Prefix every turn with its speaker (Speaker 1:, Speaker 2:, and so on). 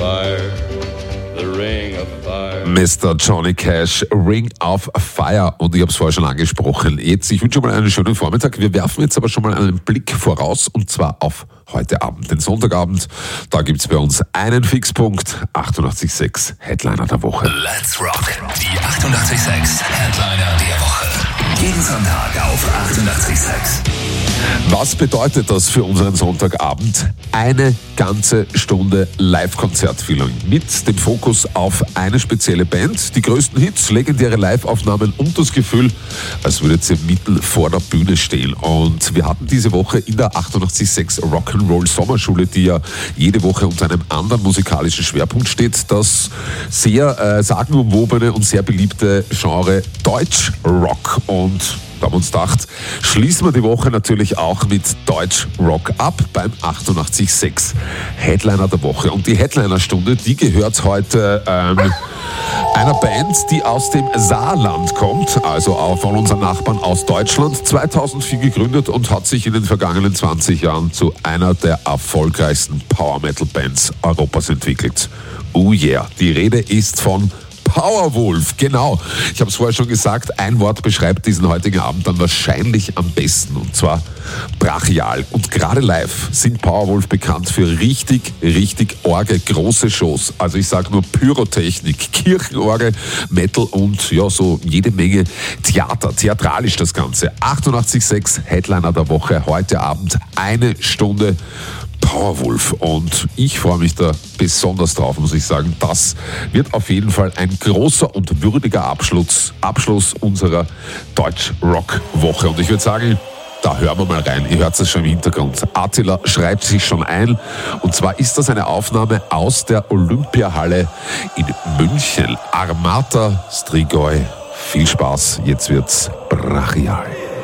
Speaker 1: fire, the ring of fire.
Speaker 2: Mr. Johnny Cash, Ring of Fire. Und ich habe es vorher schon angesprochen. Jetzt, ich wünsche mal einen schönen Vormittag. Wir werfen jetzt aber schon mal einen Blick voraus, und zwar auf heute Abend, den Sonntagabend. Da gibt es bei uns einen Fixpunkt, 88.6 Headliner der Woche.
Speaker 3: Let's rock, die 88.6 Headliner der Woche. Jeden Sonntag auf 88.6.
Speaker 2: Was bedeutet das für unseren Sonntagabend? Eine ganze Stunde Live-Konzertfeeling mit dem Fokus auf eine spezielle Band, die größten Hits, legendäre Live-Aufnahmen und das Gefühl, als würdet ihr mitten vor der Bühne stehen. Und wir hatten diese Woche in der 88.6 Rock'n'Roll Sommerschule, die ja jede Woche unter einem anderen musikalischen Schwerpunkt steht, das sehr sagenumwobene und sehr beliebte Genre Deutschrock. Und da haben wir uns gedacht, schließen wir die Woche natürlich auch mit Deutschrock ab beim 88.6 Headliner der Woche. Und die Headliner-Stunde, die gehört heute einer Band, die aus dem Saarland kommt, also auch von unseren Nachbarn aus Deutschland, 2004 gegründet und hat sich in den vergangenen 20 Jahren zu einer der erfolgreichsten Power-Metal-Bands Europas entwickelt. Oh yeah, die Rede ist von Powerwolf, genau. Ich habe es vorher schon gesagt, ein Wort beschreibt diesen heutigen Abend dann wahrscheinlich am besten, und zwar brachial. Und gerade live sind Powerwolf bekannt für richtig orge große Shows. Also ich sage nur Pyrotechnik, Kirchenorgel, Metal und ja, so jede Menge Theater, theatralisch das Ganze. 88.6 Headliner der Woche, heute Abend eine Stunde Powerwolf, und ich freue mich da besonders drauf, muss ich sagen. Das wird auf jeden Fall ein großer und würdiger Abschluss unserer Deutsch-Rock-Woche. Und ich würde sagen, da hören wir mal rein. Ihr hört es schon im Hintergrund. Attila schreibt sich schon ein. Und zwar ist das eine Aufnahme aus der Olympiahalle in München. Armata Strigoi. Viel Spaß, jetzt wird's brachial.